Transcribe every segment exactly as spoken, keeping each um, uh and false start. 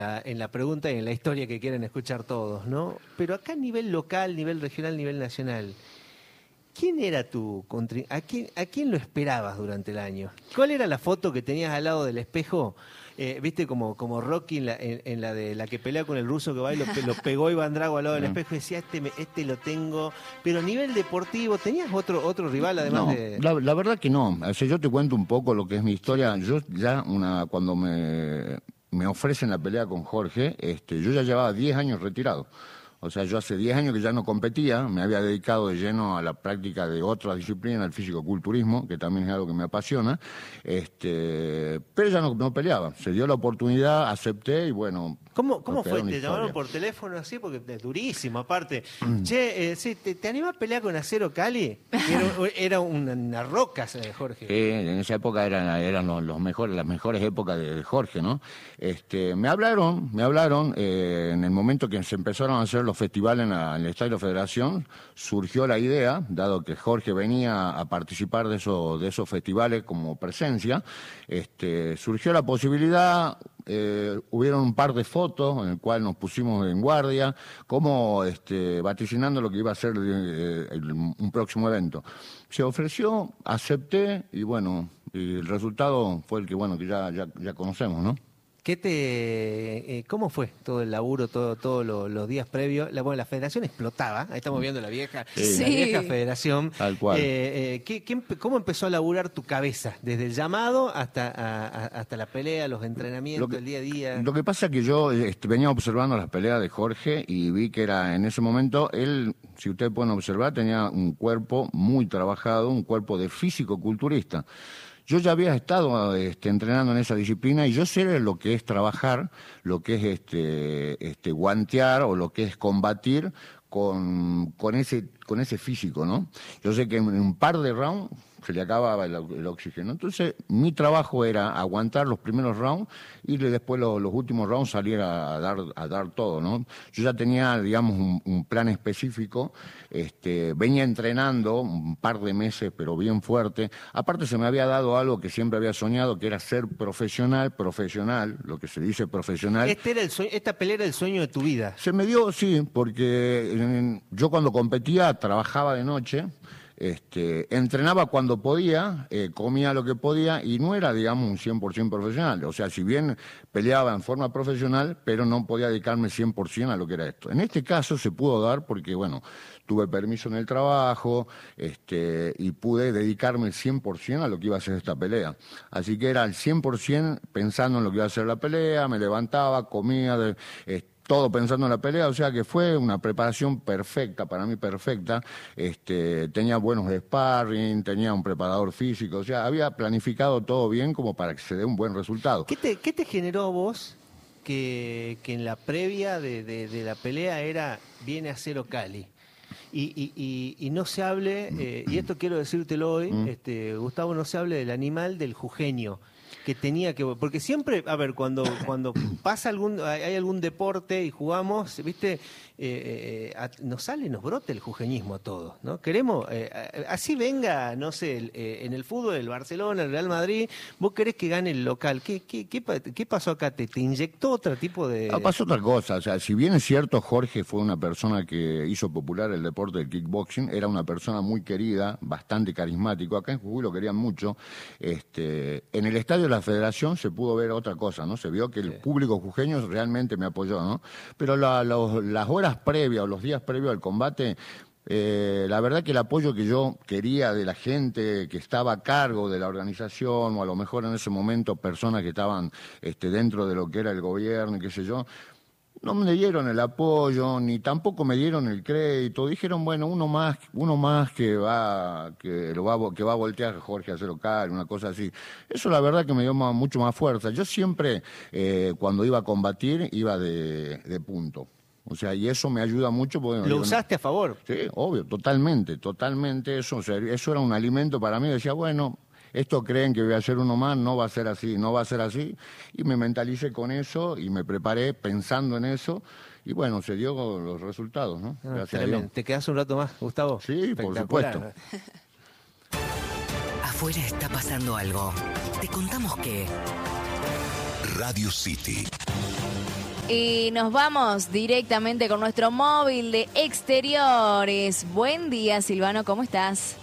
en la pregunta y en la historia que quieren escuchar todos, ¿no? Pero acá a nivel local, nivel regional, nivel nacional, ¿quién era tu contri- a quién ¿A quién lo esperabas durante el año? ¿Cuál era la foto que tenías al lado del espejo? Eh, ¿Viste como, como Rocky en la, en, en la de la que pelea con el ruso que va y lo, lo pegó Iván Drago al lado del espejo y decía, este, me- este lo tengo? Pero a nivel deportivo, ¿tenías otro, otro rival además No, de...? la, la verdad que no. O sea, yo te cuento un poco lo que es mi historia. Yo ya una cuando me, me ofrecen la pelea con Jorge, este, yo ya llevaba diez años retirado. O sea, yo hace diez años que ya no competía, me había dedicado de lleno a la práctica de otra disciplina, el físico-culturismo, que también es algo que me apasiona, este, pero ya no, no peleaba. Se dio la oportunidad, acepté y bueno... ¿Cómo, cómo nos quedó fue? una ¿Te llamaron historia. por teléfono así? Porque es durísimo, aparte. Che, eh, sí, ¿te, te animás a pelear con Acero Cali? Era, era una, una roca, eh, Jorge. Sí, en esa época eran, eran los, los mejores, las mejores épocas de Jorge, ¿no? Este, me hablaron, me hablaron, eh, en el momento que se empezaron a hacer los festivales en, la, en el Estadio Federación, surgió la idea, dado que Jorge venía a participar de esos, de esos festivales como presencia, este, surgió la posibilidad, eh, hubieron un par de fotos en el cual nos pusimos en guardia, como este, vaticinando lo que iba a ser eh, el, un próximo evento. Se ofreció, acepté y bueno, y el resultado fue el que bueno que ya, ya, ya conocemos, ¿no? ¿Qué te, eh, ¿Cómo fue todo el laburo, todo, todos lo- los días previos? La, bueno, la federación explotaba, ahí estamos viendo la vieja, Sí. la vieja federación. Tal cual. Eh, eh, ¿qué- qué empe- ¿Cómo empezó a laburar tu cabeza? Desde el llamado hasta, a- a- hasta la pelea, los entrenamientos, Lo que- el día a día. Lo que pasa es que yo este, venía observando las peleas de Jorge y vi que era en ese momento, él, si ustedes pueden observar, tenía un cuerpo muy trabajado, un cuerpo de físico-culturista. Yo ya había estado este, entrenando en esa disciplina y yo sé lo que es trabajar, lo que es este, este, guantear o lo que es combatir con, con, ese, con ese físico, ¿no? Yo sé que en un par de rounds se le acababa el, el oxígeno. Entonces, mi trabajo era aguantar los primeros rounds y después los, los últimos rounds salir a, a, dar, a dar todo, ¿no? Yo ya tenía, digamos, un, un plan específico, este, venía entrenando un par de meses, pero bien fuerte. Aparte, se me había dado algo que siempre había soñado, que era ser profesional, profesional, lo que se dice profesional. Este era el sueño, esta pelea era el sueño de tu vida. Se me dio, sí, porque en- yo cuando competía trabajaba de noche, este, entrenaba cuando podía, eh, comía lo que podía y no era, digamos, un cien por ciento profesional. O sea, si bien peleaba en forma profesional, pero no podía dedicarme cien por ciento a lo que era esto. En este caso se pudo dar porque, bueno, tuve permiso en el trabajo este, y pude dedicarme cien por ciento a lo que iba a ser esta pelea. Así que era al cien por ciento pensando en lo que iba a ser la pelea, me levantaba, comía, de, este, todo pensando en la pelea, o sea que fue una preparación perfecta, para mí perfecta. Este, tenía buenos sparring, tenía un preparador físico, o sea, había planificado todo bien como para que se dé un buen resultado. ¿Qué te, qué te generó a vos que, que en la previa de, de- de la pelea era viene Acero Cali? Y, y, y, y no se hable, eh, y esto quiero decírtelo hoy, Mm. este, Gustavo, no se hable del animal del jujeño, que tenía que... Porque siempre, a ver, cuando, cuando pasa algún, hay hay algún deporte y jugamos, ¿viste? Eh, eh, a- nos sale, nos brota el jujeñismo a todos, ¿no? Queremos, eh, a- así venga, no sé, el, eh, en el fútbol, el Barcelona, el Real Madrid, vos querés que gane el local. ¿Qué, qué, qué, pa- qué pasó acá? ¿Te, te inyectó otro tipo de...? Ah, pasó otra cosa, o sea, si bien es cierto, Jorge fue una persona que hizo popular el deporte del kickboxing, era una persona muy querida, bastante carismático, acá en Jujuy lo querían mucho, este, en el estadio de la Federación se pudo ver otra cosa, ¿no? Se vio que el Sí. público jujeño realmente me apoyó, ¿no? Pero la- los- las horas previas o los días previos al combate, eh, la verdad que el apoyo que yo quería de la gente que estaba a cargo de la organización, o a lo mejor en ese momento personas que estaban este, dentro de lo que era el gobierno y qué sé yo, no me dieron el apoyo, ni tampoco me dieron el crédito. Dijeron, bueno, uno más, uno más que va, que lo va, a vo- que va a voltear a Jorge a hacer local, una cosa así. Eso la verdad que me dio más- mucho más fuerza. Yo siempre, eh, cuando iba a combatir, iba de, de punto. O sea, y eso me ayuda mucho porque... ¿Lo digo, no- usaste a favor? Sí, obvio, totalmente, totalmente eso. O sea, eso era un alimento para mí. Decía, bueno, esto creen que voy a ser uno más, no va a ser así, no va a ser así. Y me mentalicé con eso y me preparé pensando en eso. Y bueno, se dio los resultados, ¿no? Ah, Gracias a tremendo. Dios. ¿Te quedás un rato más, Gustavo? Sí, por Espectacular. supuesto. Afuera está pasando algo. Te contamos que... Radio City. Y nos vamos directamente con nuestro móvil de exteriores. Buen día, Silvano, ¿cómo estás?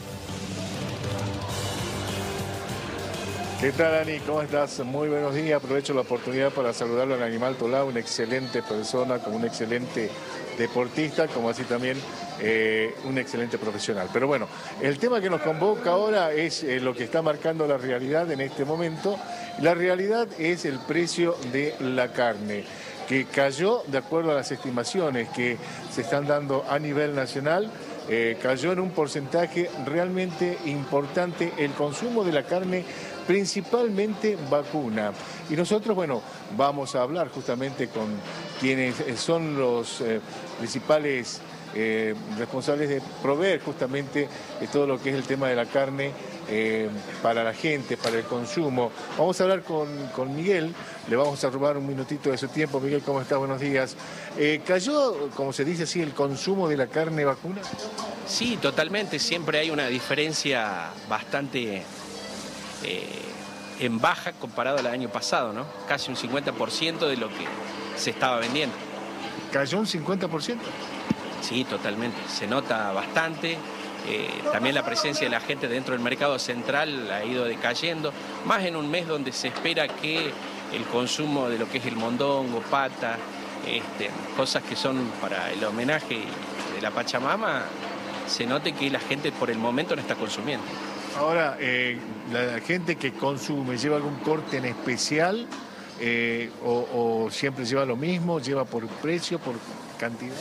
¿Qué tal, Ani? ¿Cómo estás? Muy buenos días. Aprovecho la oportunidad para saludarlo al Animal Tolá, una excelente persona, como un excelente deportista, como así también eh, un excelente profesional. Pero bueno, el tema que nos convoca ahora es eh, lo que está marcando la realidad en este momento. La realidad es el precio de la carne, que cayó, de acuerdo a las estimaciones que se están dando a nivel nacional, eh, cayó en un porcentaje realmente importante el consumo de la carne, principalmente vacuna. Y nosotros, bueno, vamos a hablar justamente con quienes son los eh, principales eh, responsables de proveer justamente de todo lo que es el tema de la carne eh, para la gente, para el consumo. Vamos a hablar con, con Miguel, le vamos a robar un minutito de su tiempo. Miguel, ¿cómo estás? Buenos días. Eh, ¿Cayó, como se dice así, el consumo de la carne vacuna? Sí, totalmente. Siempre hay una diferencia bastante eh, en baja comparado al año pasado, ¿no? Casi un cincuenta por ciento de lo que se estaba vendiendo. ¿Cayó un cincuenta por ciento? Sí, totalmente. Se nota bastante. Eh, también la presencia de la gente dentro del mercado central ha ido decayendo, más en un mes donde se espera que el consumo de lo que es el mondongo, pata, este, cosas que son para el homenaje de la Pachamama, se note que la gente por el momento no está consumiendo. Ahora, eh, la gente que consume, ¿lleva algún corte en especial eh, o, o siempre lleva lo mismo? ¿Lleva por precio, por cantidad?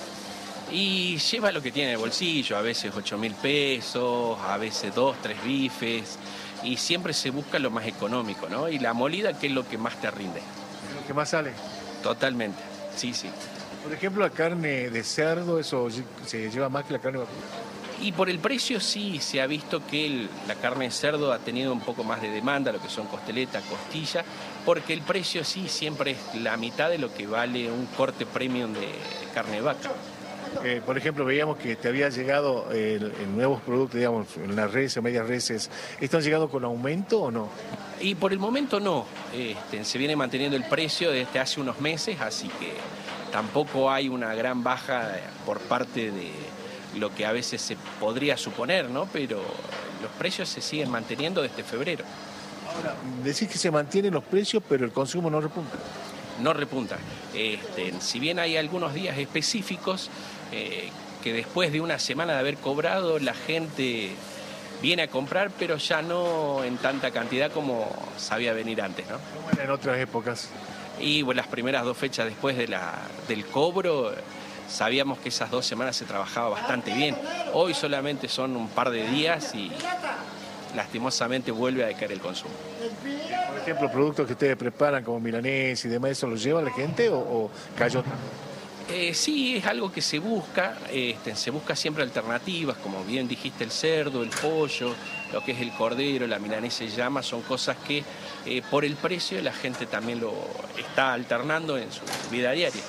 Y lleva lo que tiene en el bolsillo, a veces ocho mil pesos, a veces dos, tres bifes, y siempre se busca lo más económico, ¿no? Y la molida, que es lo que más te rinde. ¿Lo que más sale? Totalmente, sí, sí. Por ejemplo, la carne de cerdo, ¿eso se lleva más que la carne vacuna? Y por el precio sí, se ha visto que el, la carne de cerdo ha tenido un poco más de demanda, lo que son costeleta, costilla, porque el precio sí siempre es la mitad de lo que vale un corte premium de carne de vaca. Eh, por ejemplo, veíamos que te había llegado eh, en nuevos productos, digamos, en las reses, medias reses. ¿Esto han llegado con aumento o no? Y por el momento no. Este, se viene manteniendo el precio desde hace unos meses, así que tampoco hay una gran baja por parte de lo que a veces se podría suponer, ¿no? Pero los precios se siguen manteniendo desde febrero. Ahora, decís que se mantienen los precios, pero el consumo no repunta. No repunta. Este, si bien hay algunos días específicos eh, que después de una semana de haber cobrado la gente viene a comprar, pero ya no en tanta cantidad como sabía venir antes, ¿no? ¿Cómo era en otras épocas? Y bueno, las primeras dos fechas después de la, del cobro, sabíamos que esas dos semanas se trabajaba bastante bien. Hoy solamente son un par de días y lastimosamente vuelve a decaer el consumo. Por ejemplo, productos que ustedes preparan como milanés y demás, ¿eso los lleva la gente o, o cayó? Eh, sí, es algo que se busca, este, se busca siempre alternativas, como bien dijiste, el cerdo, el pollo, lo que es el cordero, la milanesa y llama, son cosas que eh, por el precio la gente también lo está alternando en su vida diaria.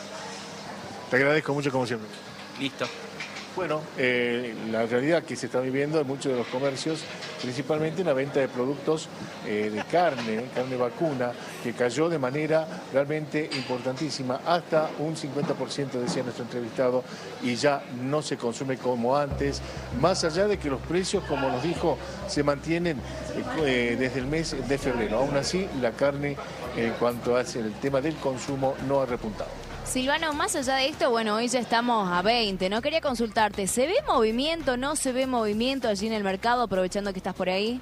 Te agradezco mucho como siempre. Listo. Bueno, eh, la realidad que se está viviendo en muchos de los comercios, principalmente en la venta de productos eh, de carne, carne vacuna, que cayó de manera realmente importantísima, hasta un cincuenta por ciento, decía nuestro entrevistado, y ya no se consume como antes, más allá de que los precios, como nos dijo, se mantienen eh, desde el mes de febrero. Aún así, la carne, en cuanto a el tema del consumo, no ha repuntado. Silvano, más allá de esto, bueno, hoy ya estamos a veinte, ¿no? Quería consultarte, ¿se ve movimiento, no se ve movimiento allí en el mercado, aprovechando que estás por ahí?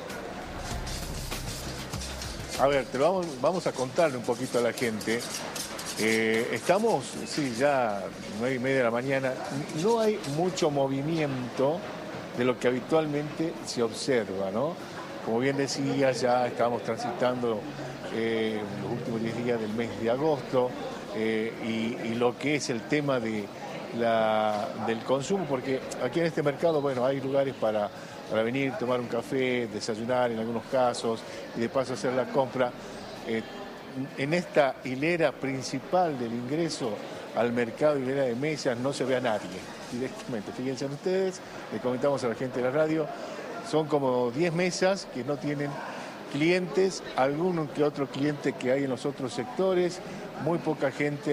A ver, te lo vamos, vamos a contarle un poquito a la gente. Eh, estamos, sí, ya nueve y media de la mañana, no hay mucho movimiento de lo que habitualmente se observa, ¿no? Como bien decía, ya estamos transitando eh, los últimos diez días del mes de agosto. Eh, y, y lo que es el tema de la, del consumo, porque aquí en este mercado, bueno, hay lugares para, para venir, tomar un café, desayunar en algunos casos y de paso hacer la compra. Eh, en esta hilera principal del ingreso al mercado, hilera de mesas, no se ve a nadie directamente. Fíjense ustedes, le comentamos a la gente de la radio, son como diez mesas que no tienen clientes, alguno que otro cliente que hay en los otros sectores, muy poca gente